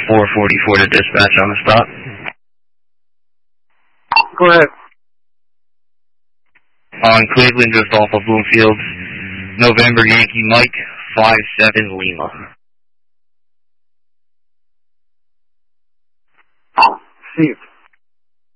444 to dispatch on the spot. Go ahead. On Cleveland, just off of Bloomfield, November Yankee Mike, 57 Lima. Steve.